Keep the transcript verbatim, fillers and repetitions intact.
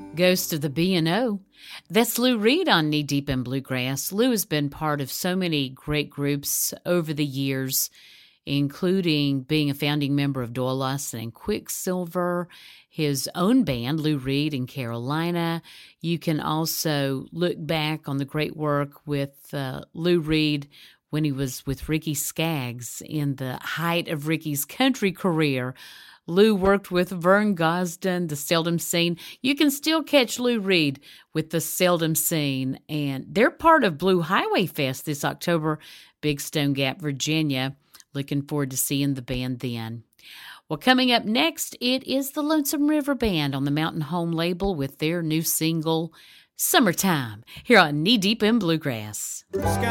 Ghost of the B and O. That's Lou Reed on Knee Deep in Bluegrass. Lou has been part of so many great groups over the years, including being a founding member of Doyle Lawson and Quicksilver, his own band, Lou Reed in Carolina. You can also look back on the great work with uh, Lou Reed when he was with Ricky Skaggs in the height of Ricky's country career. Lou worked with Vern Gosdin, the Seldom Scene. You can still catch Lou Reed with the Seldom Scene, and they're part of Blue Highway Fest this October, Big Stone Gap, Virginia. Looking forward to seeing the band then. Well, coming up next, it is the Lonesome River Band on the Mountain Home label with their new single, Summertime, here on Knee Deep in Bluegrass.